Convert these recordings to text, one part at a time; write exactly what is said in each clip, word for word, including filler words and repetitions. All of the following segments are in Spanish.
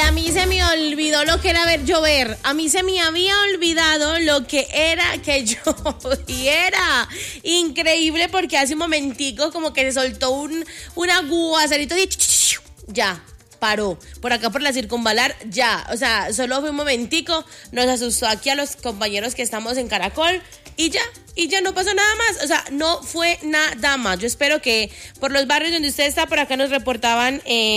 a mí se me olvidó lo que era ver llover. A mí se me había olvidado lo que era que lloviera. Increíble, porque hace un momentico como que se soltó un, un aguacerito y ya, paró. Por acá por la circunvalar, ya. O sea, solo fue un momentico, nos asustó aquí a los compañeros que estamos en Caracol y ya. Y ya no pasó nada más, o sea, no fue nada más. Yo espero que por los barrios donde usted está, por acá nos reportaban,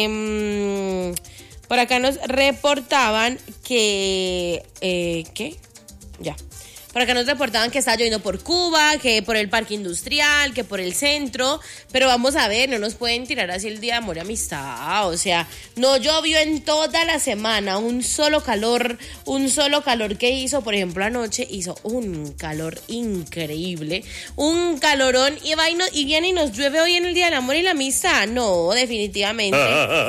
eh, por acá nos reportaban que, eh, ¿qué? Ya. Por acá nos reportaban que está lloviendo por Cuba, que por el parque industrial, que por el centro, pero vamos a ver, no nos pueden tirar así el día de amor y amistad, o sea, no llovió en toda la semana, un solo calor, un solo calor que hizo, por ejemplo, anoche hizo un calor increíble, un calorón, y va y, no, y viene y nos llueve hoy en el día del amor y la amistad, no, definitivamente,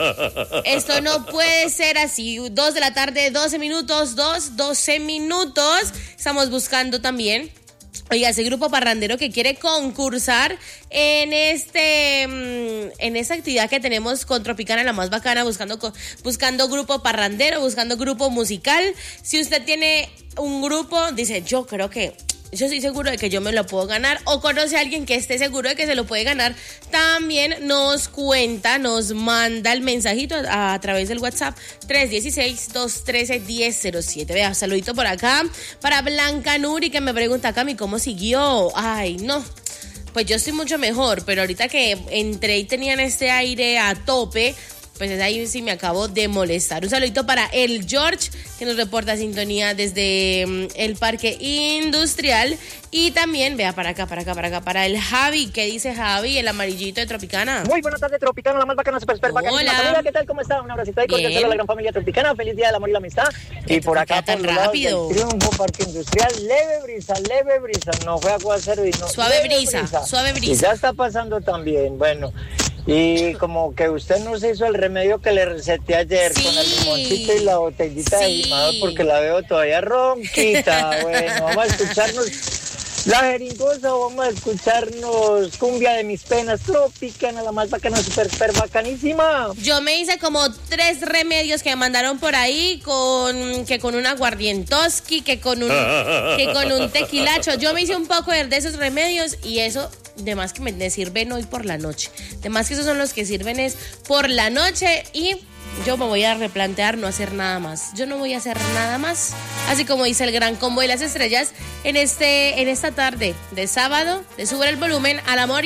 esto no puede ser así, dos de la tarde, doce minutos, dos, doce minutos, estamos buscando también, oiga, ese grupo parrandero que quiere concursar en este en esta actividad que tenemos con Tropicana, la más bacana, buscando buscando grupo parrandero, buscando grupo musical. Si usted tiene un grupo, dice, yo creo que yo estoy seguro de que yo me lo puedo ganar, o conoce a alguien que esté seguro de que se lo puede ganar, también nos cuenta, nos manda el mensajito a, a través del WhatsApp tres uno seis, dos uno tres, uno cero cero siete. Vea, saludito por acá para Blanca Nuri, que me pregunta, Cami, ¿cómo siguió? Ay, no, pues yo estoy mucho mejor, pero ahorita que entré y tenían este aire a tope, pues ahí sí me acabo de molestar. Un saludito para el George, que nos reporta sintonía desde um, el parque industrial. Y también, vea, para acá, para acá, para acá, para el Javi. ¿Qué dice Javi, el amarillito de Tropicana? Muy buenas tardes, Tropicana, la más bacana, super, super bacana. Hola. Familia, ¿qué tal? ¿Cómo está? Un abracito ahí, cordial a la gran familia Tropicana. Feliz día del amor y la amistad. Y por acá, tan por rápido. Del Triunfo, parque industrial, leve brisa, leve brisa. No fue aguacero y no. Suave brisa, brisa, suave brisa. Y ya está pasando también, bueno. Y como que usted no se hizo el remedio que le receté ayer, sí, con el limoncito y la botellita, sí, de limador, porque la veo todavía ronquita. Bueno, vamos a escucharnos la jeringosa, o vamos a escucharnos cumbia de mis penas, Tropicana, la más bacana, super, super bacanísima. Yo me hice como tres remedios que me mandaron por ahí, con que con un aguardientoski, que con un que con un tequilacho. Yo me hice un poco de esos remedios y eso de más que me sirven hoy por la noche. De más que esos son los que sirven es por la noche, y yo me voy a replantear no hacer nada más. Yo no voy a hacer nada más. Así como dice el gran combo de las estrellas en este en esta tarde de sábado, de Sube el Volumen al Amor.